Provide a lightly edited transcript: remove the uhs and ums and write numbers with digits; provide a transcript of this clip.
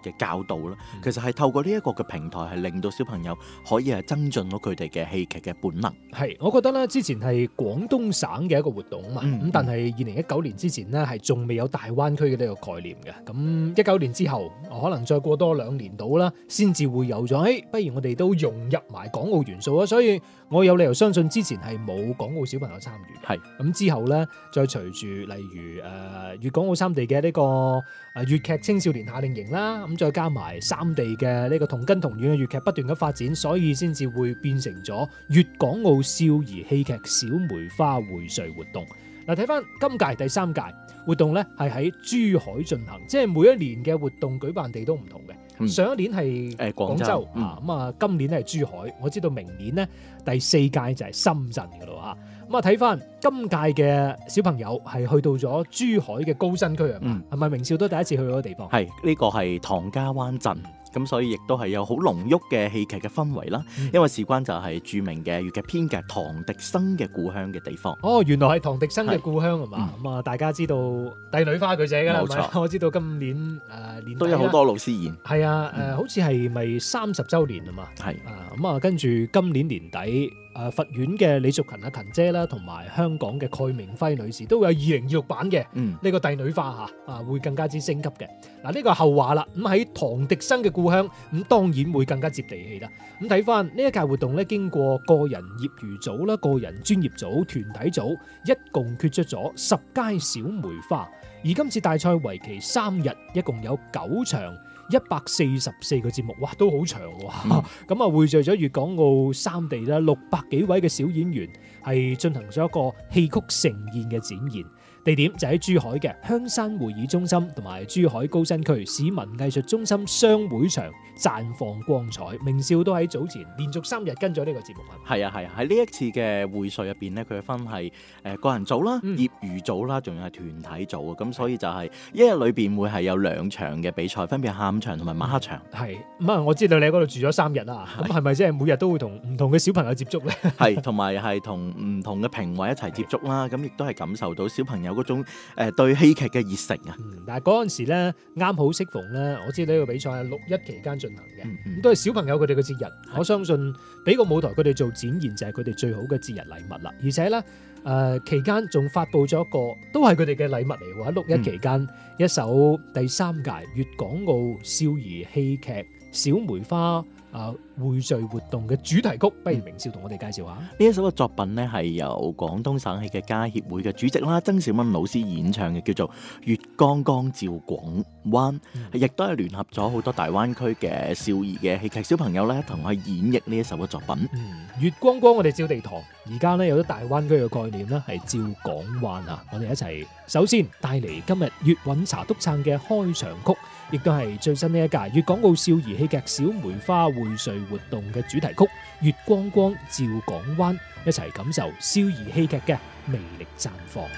嘅教導啦。其實係透過呢一個嘅平台，係令到小朋友可以係增進到佢哋嘅戲劇嘅本能。 係，我覺得咧之前係廣東省嘅一個活動啊嘛，咁但係2019年之前呢，係仲未有大灣區嘅呢個概念嘅。咁19年之後，可能再過多2年到啦，先至會有咗。不如我哋都融入埋港澳元素啊！所以我有理由相信之前係冇港澳小朋友參與嘅。 係咁之後咧，再隨住例如粵港澳三地嘅呢個粵劇青少年夏令營啦，咁再加埋三地嘅呢個同根同源嘅粵劇不斷咁發展，所以先至會變成咗粵港澳少兒戲劇小梅花薈萃活動。嗱，睇翻今屆第3屆活動咧，係喺珠海進行，即係每一年嘅活動舉辦地都唔同嘅。上一年係廣州啊，咁啊今年係珠海。我知道明年咧第4屆就係深圳噶咯嚇。咁啊睇翻今屆嘅小朋友係去到咗珠海嘅高新區係嘛？係咪明少都第一次去嗰個地方？ 係呢個係唐家灣鎮。咁所以亦都係有好濃郁嘅戲劇嘅氛圍啦，因為事關就係著名嘅粵劇編劇唐滌生嘅故鄉嘅地方。 哦，原來係唐滌生嘅故鄉係嘛？咁啊，大家知道《帝女花》佢寫㗎啦， 冇錯。 我知道今年年都有好多老師演。 係啊，好似係咪30週年啊嘛？係咁啊，跟住今年年底。佛院嘅李淑勤阿勤姐啦，同埋香港嘅蓋明輝女士都會有2026版嘅呢個帝女花會更加之升級嘅。嗱，呢個係後話啦。咁喺唐滌生嘅故鄉，咁當然會更加接地氣啦。咁睇翻呢一屆活動咧，經過個人業餘組啦、個人專業組、團體組，一共決出咗10佳小梅花。而今次大賽為期3日，一共有9場。144個節目，哇，都好長喎！咁啊，匯聚咗粵港澳三地啦600幾位嘅小演員，係進行咗一個戲曲盛宴嘅展現。地點就喺珠海嘅香山會議中心同埋珠海高新區市民藝術中心雙會場綻放光彩。明少都喺早前連續3日跟咗呢個節目。 係啊，喺呢一次嘅會賽入邊咧，佢分係個人組啦、業餘組啦，仲有係團體組啊。咁所以就係一日裏邊會係有2場嘅比賽，分別係下午場同埋晚黑場。 係咁啊，我知道你喺嗰度住咗3日啦。咁係咪即係每日都會同唔同嘅小朋友接觸咧？ 係，同埋係同唔同嘅評委一齊接觸啦。咁亦都係感受到小朋友嗰種對戲劇嘅熱誠啊。 但係嗰陣時咧，啱好適逢咧，我知道呢個比賽係6·1期間進行嘅，都係小朋友佢哋嘅節日。我相信俾個舞台佢哋做展現就係佢哋最好嘅節日禮物啦。而且咧，期間仲發佈咗一個都係佢哋嘅禮物嚟喎。喺6·1期間，一首第3屆粵港澳少兒戲劇小梅花匯聚活動嘅主題曲，不如明少同我哋介紹下。 呢一首嘅作品呢，係由廣東省戲劇家協會嘅主席啦曾小敏老師演唱嘅，叫做《月光光照廣灣》，亦都係聯合咗好多大灣區嘅少兒嘅戲劇小朋友咧，同佢演繹呢一首嘅作品。 月光光我哋照地堂，而家呢有咗大灣區嘅概念啦，係照港灣啊！我哋一齊首先帶嚟今日粵韻茶督撐嘅開場曲，亦都係最新呢一屆粵港澳少兒戲劇小梅花匯萃活動嘅主題曲《月光光照港灣》，一齊感受少兒戲劇嘅魅力綻放。